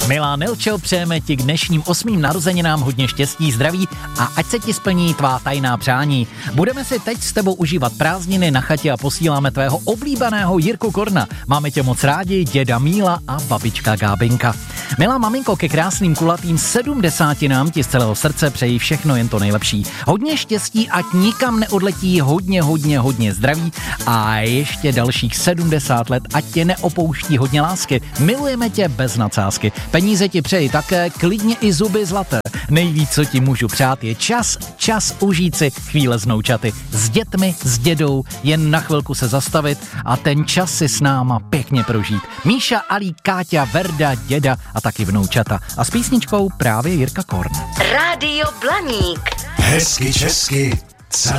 Milá Nelčo, přejeme ti k dnešním 8. narozeninám hodně štěstí, zdraví a ať se ti splní tvá tajná přání. Budeme si teď s tebou užívat prázdniny na chatě a posíláme tvého oblíbeného Jirku Korna. Máme tě moc rádi, děda Míla a babička Gábinka. Milá maminko, ke krásným kulatým 70 ti z celého srdce přeji všechno jen to nejlepší. Hodně štěstí, ať nikam neodletí, hodně zdraví a ještě dalších 70 let, ať tě neopouští hodně lásky. Milujeme tě bez nadsázky. Peníze ti přeji také, klidně i zuby zlaté. Nejvíc, co ti můžu přát, je čas užít si chvíle s vnoučaty. S dětmi, s dědou, jen na chvilku se zastavit a ten čas si s náma pěkně prožít. Míša, Alí, Káťa, Verda, děda a taky vnoučata. A s písničkou právě Jirka Korn. Rádio Blaník. Hezky česky.